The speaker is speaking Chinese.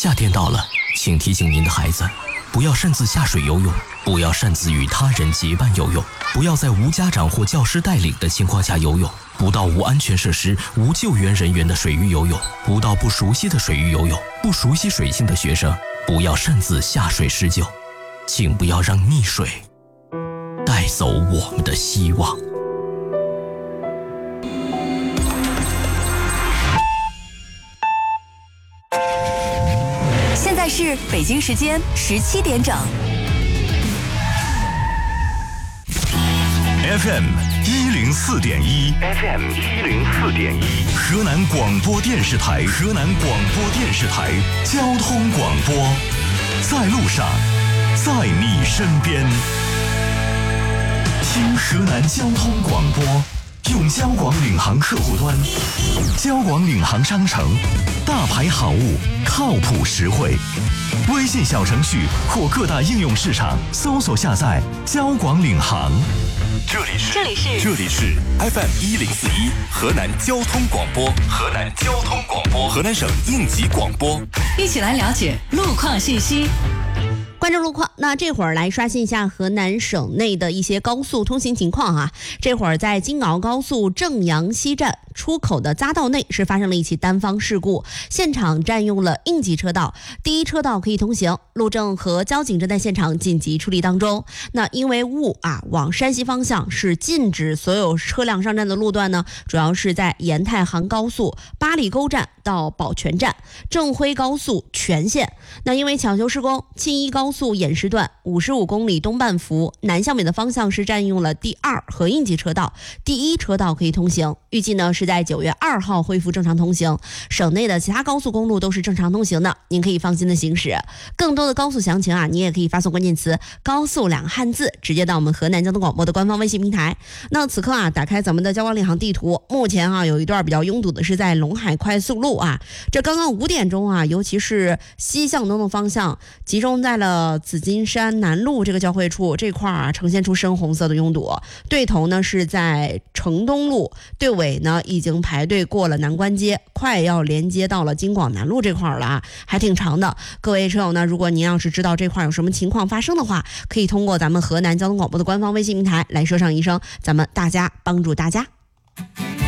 夏天到了，请提醒您的孩子，不要擅自下水游泳，不要擅自与他人结伴游泳，不要在无家长或教师带领的情况下游泳，不到无安全设施、无救援人员的水域游泳，不到不熟悉的水域游泳。不熟悉水性的学生，不要擅自下水施救，请不要让溺水带走我们的希望。 现在是北京时间17点整。 FM 104.1 ，FM 104.1，河南广播电视台，河南广播电视台交通广播，在路上，在你身边，听河南交通广播，用交广领航客户端、交广领航商城，大牌好物，靠谱实惠。微信小程序或各大应用市场搜索下载交广领航。这里是 FM 104.1河南交通广播，河南交通广播，河南省应急广播。 一起来了解路况信息。 关注路况，那这会儿来刷新一下河南省内的一些高速通行情况啊。这会儿在京熬高速正阳西站出口的匝道内是发生了一起单方事故，现场占用了应急车道，第一车道可以通行，路政和交警正在现场紧急处理当中。那因为雾往山西方向是禁止所有车辆上站的路段呢，主要是在沿太行高速八里沟站到宝泉站、正辉高速全线。那因为抢修施工，青衣高速偃师段55公里东半幅南向北的方向是占用了第二和应急车道，第一车道可以通行，预计呢是在9月2号恢复正常通行。省内的其他高速公路都是正常通行的，您可以放心的行驶。更多的高速详情你也可以发送关键词高速2个汉字直接到我们河南交通广播的官方微信平台。那此刻打开咱们的交广领航地图，目前有一段比较拥堵的是在陇海快速路这刚刚5点钟尤其是西向东的方向集中在了紫金山南路这个交汇处这块呈现出深红色的拥堵，对头呢是在城东路，队尾呢已经排队过了南关街，快要连接到了京广南路这块了还挺长的。各位车友呢，如果您要是知道这块有什么情况发生的话，可以通过咱们河南交通广播的官方微信平台来说上一声，咱们大家帮助大家。